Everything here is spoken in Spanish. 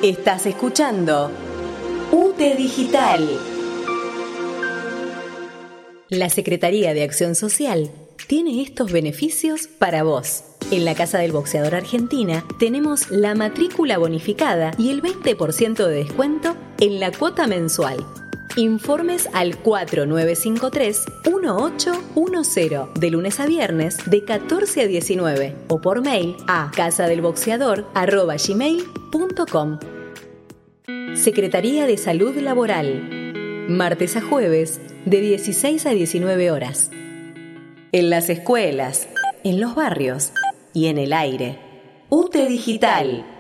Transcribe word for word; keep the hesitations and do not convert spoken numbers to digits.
Estás escuchando U T E Digital. La Secretaría de Acción Social tiene estos beneficios para vos. En la Casa del Boxeador Argentina tenemos la matrícula bonificada y el veinte por ciento de descuento en la cuota mensual. Informes al cuatro nueve cinco tres, uno ocho uno cero de lunes a viernes de catorce a diecinueve o por mail a casadelboxeador arroba gmail punto com. Secretaría de Salud Laboral. Martes a jueves de dieciséis a diecinueve horas. En las escuelas, en los barrios y en el aire. U T E Digital.